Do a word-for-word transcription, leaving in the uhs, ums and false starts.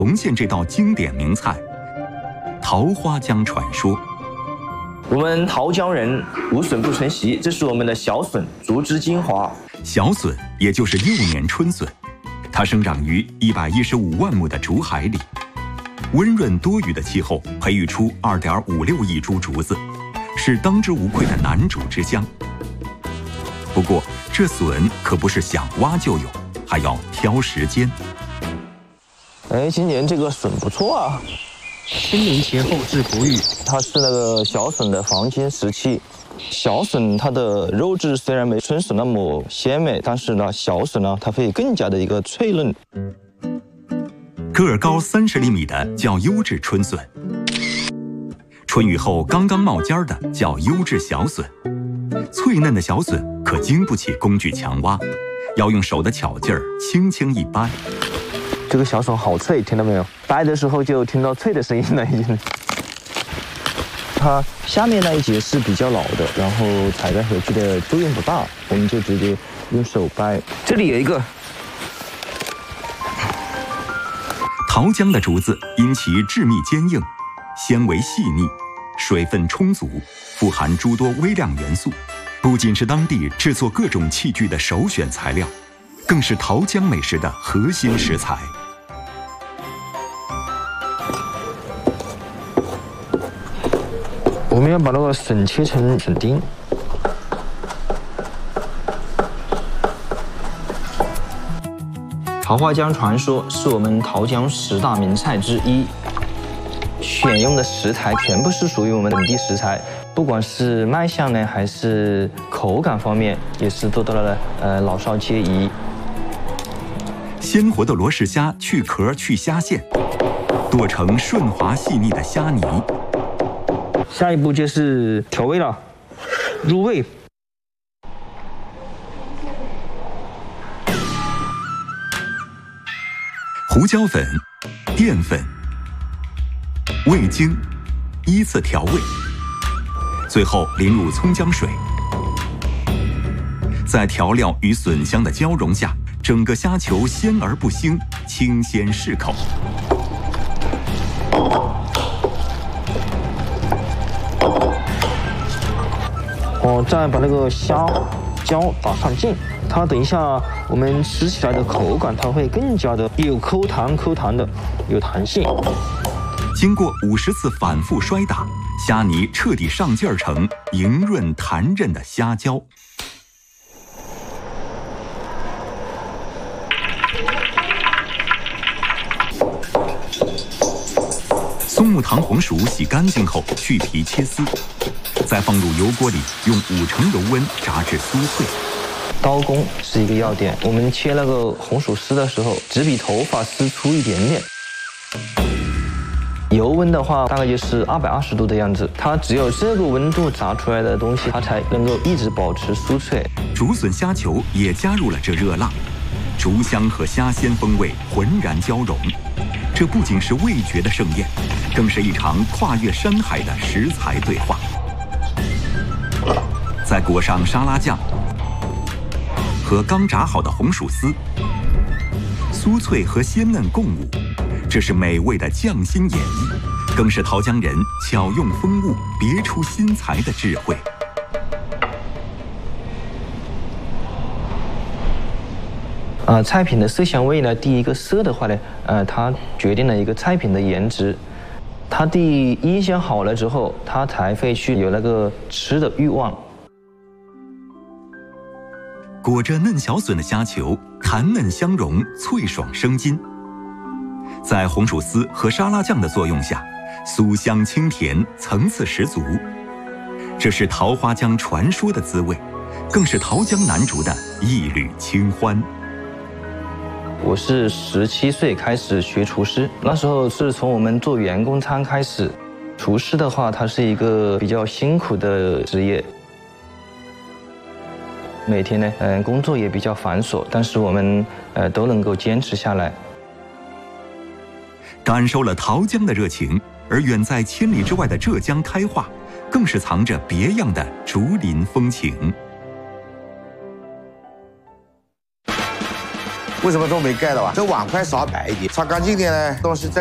重现这道经典名菜——桃花江传说。 我们桃江人无笋不成席，这是我们的小笋，竹枝精华。 小笋也就是幼年春笋，它生长于一百一十五万亩的竹海里，温润多雨的气候培育出二点五六亿株竹子，是当之无愧的南竹之乡。不过，这笋可不是想挖就有，还要挑时间。 哎，今年这个笋不错啊！ 清明前后至谷雨， 它是那个小笋的黄金时期。小笋它的肉质虽然没春笋那么鲜美，但是呢，小笋呢它会更加的一个脆嫩。 个儿高三十厘米的叫优质春笋，春雨后刚刚冒尖的叫优质小笋。脆嫩的小笋可经不起工具强挖，要用手的巧劲儿轻轻一掰。 这个小笋好脆，听到没有？掰的时候就听到脆的声音了，已经。它下面那一节是比较老的，然后采摘回去的作用不大，我们就直接用手掰。这里有一个。 桃江的竹子因其质密坚硬，纤维细腻，水分充足，富含诸多微量元素，不仅是当地制作各种器具的首选材料，更是桃江美食的核心食材。 我们要把那个笋切成笋丁。桃花江传说是我们桃江十大名菜之一，选用的食材全部是属于我们本地食材，不管是卖相呢，还是口感方面，也是做到了呃老少皆宜。 鲜活的罗氏虾去壳去虾线，剁成顺滑细腻的虾泥。 下一步就是调味了，入味。 胡椒粉、淀粉、味精依次调味，最后淋入葱姜水。在调料与笋香的交融下，整个虾球鲜而不腥，清鲜适口。 我再把那个虾椒打上劲，它等一下我们吃起来的口感，它会更加的有抠弹抠弹的，有弹性。 经过五十次反复摔打，虾泥彻底上劲儿成莹润弹韧的虾胶。松木糖红薯洗干净后去皮切丝，再放入油锅里，用五成油温炸至酥脆。 刀工是一个要点，我们切那个红薯丝的时候，只比头发丝粗一点点。油温的话，大概就是二百二十度的样子。它只有这个温度炸出来的东西，它才能够一直保持酥脆。 竹笋虾球也加入了这热辣，竹香和虾鲜风味浑然交融。这不仅是味觉的盛宴，更是一场跨越山海的食材对话。再裹上沙拉酱和刚炸好的红薯丝，酥脆和鲜嫩共舞，这是美味的匠心演绎，更是桃江人巧用风物、别出心裁的智慧。 呃，菜品的色香味呢，第一个色的话呢，呃，它决定了一个菜品的颜值。它第一先好了之后，它才会去有那个吃的欲望。 裹着嫩小笋的虾球，弹嫩香溶，脆爽生津。在红薯丝和沙拉酱的作用下，酥香清甜，层次十足。这是桃花江传说的滋味，更是桃江南竹的一缕清欢。 我是十七岁开始学厨师，那时候是从我们做员工餐开始。厨师的话，它是一个比较辛苦的职业，每天呢，嗯，工作也比较繁琐，但是我们呃都能够坚持下来。 感受了桃江的热情，而远在千里之外的浙江开化，更是藏着别样的竹林风情。 为什么都没盖的吧？这碗筷少摆一点，擦干净点呢，东西再。